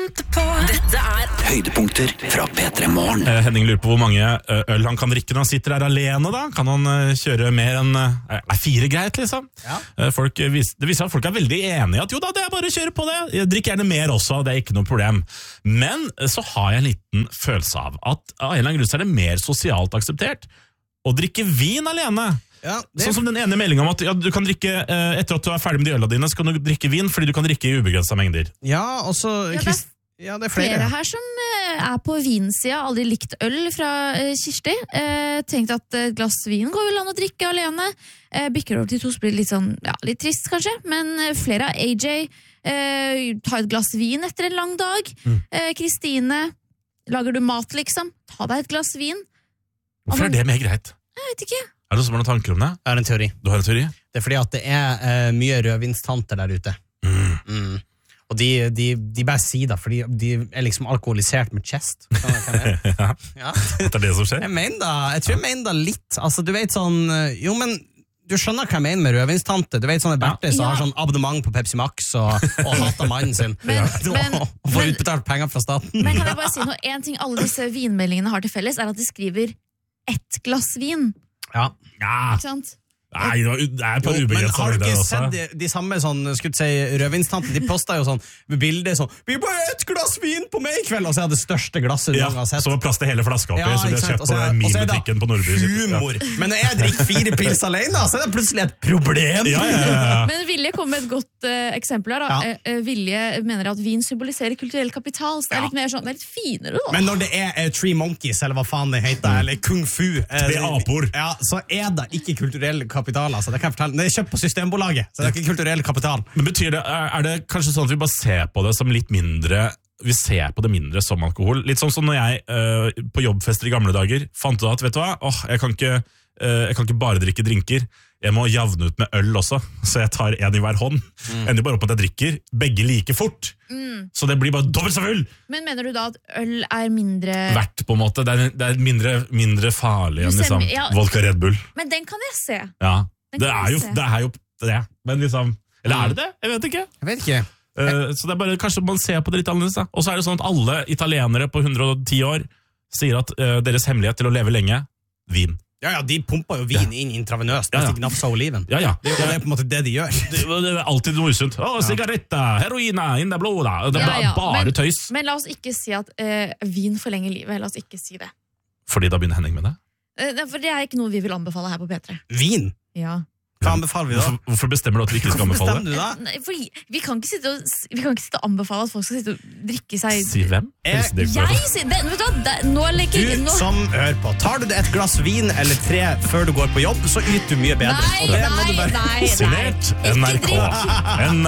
venter på. Dette Høydepunkter fra P3 Morgen. Henning lurer på hvor mange øl han kan drikke når han sitter her alene da. Kan han kjøre mer enn 4 greit liksom? Ja. Det viser at folk er veldig enige at jo da, det er bare å kjøre på det. Jeg drikker gjerne mer også, det er ikke noe problem. Men så har jeg en liten følelse av at av en eller annen grunn så er det mer sosialt akseptert å drikke vin alene. Ja, sånn som den ene meldingen om at du kan drikke etter at du er ferdig med de ølene dine, så kan du drikke vin fordi du kan drikke i ubegrenset mengder. Ja, og så... Ja, det er flere her som er på vinsida, aldri likt øl fra Kirsti. Tenkt at et glass vin går vel an å drikke alene. Bikker over til 2 så blir det litt sånn, ja, litt trist kanskje, men flere av AJ ta et glass vin etter en lang dag. Kristine, lager du mat liksom? Ta deg et glass vin. Hvorfor er det mer greit? Jeg vet ikke. Er det noen som har noen tanker om det? Jeg har en teori. Du har en teori? Det er fordi at det er mye rødvinstanter der ute. Og de bare sier det, fordi de er liksom alkoholisert med chest. Ja, det er det som skjer? Jeg tror jeg mener det litt. Altså, du vet sånn... Jo, men du skjønner hva jeg mener med rødvinstante. Du vet sånne Berthe som har sånn abonnement på Pepsi Max og hater mannen sin. Og får utbetalt penger fra staten. Men kan jeg bare si noe? En ting alle disse vinmeldingene har til felles, er at de skriver 1 glass vin. Ja. Ikke sant? Nei, det er på ubegrenset. Men har du ikke sett de samme sånn, skulle du si, rødvinstanten? De postet jo sånn bilder sånn, vi bare 1 glass vin på meg i kveld, og så er det største glasset du har sett. Så var plass til hele flaska oppi, så de har kjøpt på minbutikken på Nordby. Humor. Men når jeg drikker 4 pils alene, så er det plutselig et problem. Men Vilje kom med et godt eksempel her da. Vilje mener at vin symboliserer kulturell kapital, så det er litt mer sånn, det er litt finere da. Men når det er 3 Monkeys, eller hva faen det heter, eller Kung Fu, 3 apor, så er det ikke kulturell kapital, altså. Det kan jeg fortelle. Det er kjøpt på Systembolaget, så det er ikke kulturell kapital. Men betyr det, er det kanskje sånn at vi bare ser på det som litt mindre, vi ser på det mindre som alkohol? Litt sånn som når jeg på jobbfester i gamle dager fant ut at, vet du hva, jeg kan ikke bare drikke drinker, jeg må javne ut med øl også, så jeg tar 1 i hver hånd. Ender bare opp at jeg drikker begge like fort. Så det blir bare dobbelt så full. Men mener du da at øl er mindre... Verdt på en måte, det er mindre farlig enn liksom vodka Red Bull. Men den kan jeg se. Ja, det er jo det. Men liksom, eller er det det? Jeg vet ikke. Så det er bare, kanskje man ser på det litt annerledes da. Og så er det sånn at alle italienere på 110 år sier at deres hemmelighet til å leve lenge, vin. Ja, de pumper jo vin inn intravenøst, hvis de gnafser oliven. Ja. Det er på en måte det de gjør. Det er alltid noe usunt. Sigaretta, heroina, in the bloda. Det er bare tøys. Men la oss ikke si at vin forlenger livet. La oss ikke si det. Fordi da begynner Henning med det? For det er ikke noe vi vil anbefale her på P3. Vin? Ja. Hva anbefaler vi da? Hvorfor bestemmer du at vi ikke skal anbefale det? Nei, vi kan ikke sitte og anbefale at folk skal sitte og drikke seg... Si hvem? Jeg sier det, vet du, nå legger jeg... Du som hører på, tar du et glass vin eller 3 før du går på jobb, så yter du mye bedre. Nei. Signert NRK.